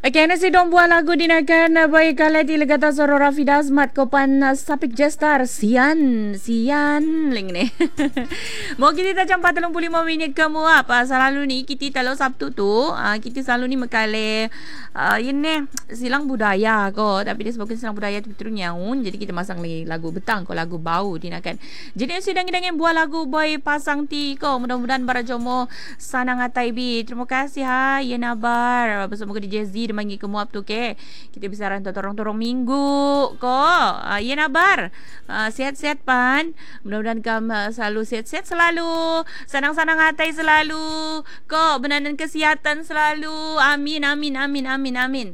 Okey, nasi dong buah lagu dinakan boy kalati legata soro Rafida Azmat kopan sapik gestar sian ling ni. Mau kita jam 45 minit kamu apa selalu ni kita kalau Sabtu tu kita selalu ni mekale ini silang budaya ko tapi dia sebabkan silang budaya tu betul nyaun jadi kita masang lagi lagu betang ko lagu bau dinakan. Jadi sedang buah lagu boy pasang ti ko mudah-mudahan barajomo sanang atai bi. Terima kasih ha ya nabar bersama ko DJ Z mangi ke muap tu ke. Kita bisa rantau torong-torong minggu ko. Ya nabar. Sihat-sihat pan. Mudah-mudahan kamu selalu sihat-sihat selalu. Sanang-sanang hatai selalu. Ko benanan kesihatan selalu. Amin amin amin amin amin.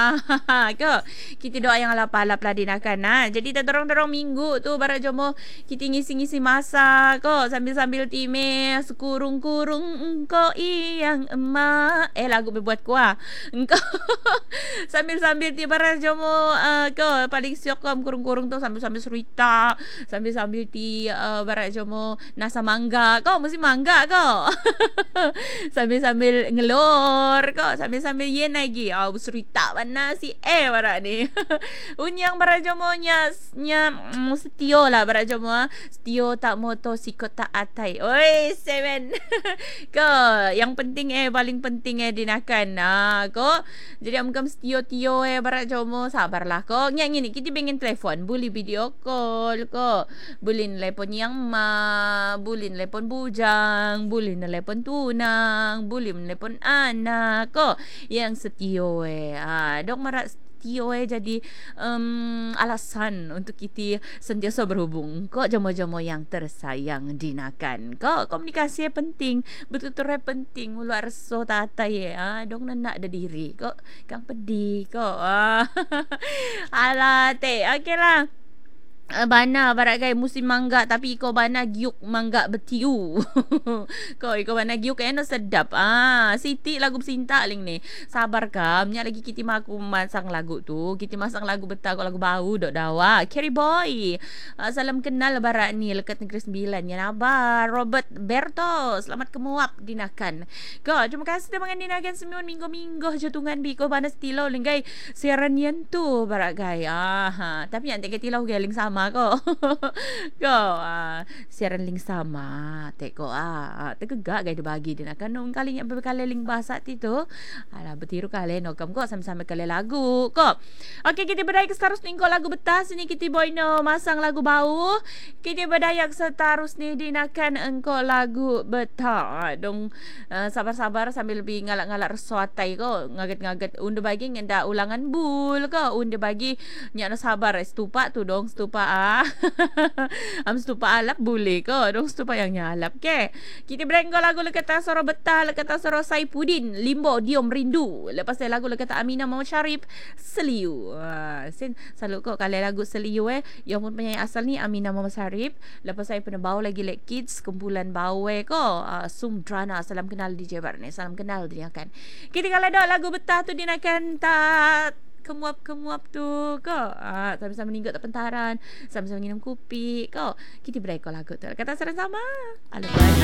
Ko kita doa yang alap-alap lah dinakan. Jadi torong-torong minggu tu barak jomo kita ngisi-ngisi masa ko sambil-sambil time sekurung-kurung engkau yang emak. Lagu berbuat kuah. Engkau sambil-sambil tiba rajomo ko paling siok ko kurung-kurung tu sambil-sambil cerita sambil-sambil ti barat jomo nasa mangga ko mesti mangga ko sambil-sambil ngelor ko sambil-sambil yen lagi cerita mana si barat ni unyang barat jomo nya setio lah barat jomo setio tak moto sikot tak atai oi seven ko yang penting paling penting dinakan ko jadi amgam tio barat jomo sabarlah ko nya ngini kita pengen telefon boleh video call ko boleh telepon yang boleh telepon bujang boleh telepon tunang boleh telepon anak ko yang setio dok marak setio jadi alasan untuk kita sentiasa berhubung kok jomo-jomo yang tersayang dinakan kok komunikasi penting betul-betul penting luar so tata dong nak ada diri kok kang pedih kok alah okey lah. Bana barat kai musim mangga tapi iko bana giuk mangga betiu. Ko iko bana giuk no sedap. Siti lagu bersinta ling ni. Sabar kam nya lagi kita maku masang lagu tu. Kita masang lagu betah lagu bau dok dawa. Carry boy. Salam kenal barat ni lekat Negeri Sembilan ya nabar. Robert Berto selamat kemuap dinakan. Ko terima kasih teman dinakan semua minggu-minggu jatungan bi ko bana stilo linggai siaran yen tu barat kai. Tapi yang tek tilau geling sama ko siaran link sama teko tegegak gay dibagi din akan nung kali yang berkali link bahasa tu bertiru kali no kam ko sama-sama kali lagu ko okey kita berdayak seterus ni ko lagu betah sini kita boy no masang lagu bau kita berdayak seterus ni dinakan engko lagu betah dong sabar-sabar sambil lebih ngalak-ngalak resuatai ko ngaget-ngaget unde bagi ngenda ulangan bul ko unde bagi nyak no sabar stupa tu dong stupa am stupa alap boleh ke dong stupa yang nyalap ke kita break kau lagu lekata soro betah lekata soro Saipudin Limbo Diom Rindu lepas tu lagu lekata Aminah Muhammad Syarif Seliu sen selalu kau kali lagu Seliu yang pun penyanyi asal ni Aminah Muhammad Syarif lepas saya pernah bawa lagi like kids kumpulan bawa ko Sumdrana salam kenal DJ Barne salam kenal dia kan kita kalau ada lagu betah tu dia akan tak kemuap-kemuap tu kau sama-sama ningguk tak pentaran sama-sama minum kopi kau kita break kau lagu tu kata sama-sama alhamdulillah